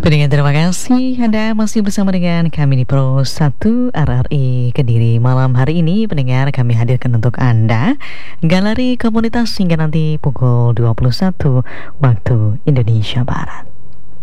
Pendengar terima kasih Anda masih bersama dengan kami di Pro 1 RRI Kediri. Malam hari ini pendengar kami hadirkan untuk Anda Galeri Komunitas hingga nanti pukul 21 waktu Indonesia Barat.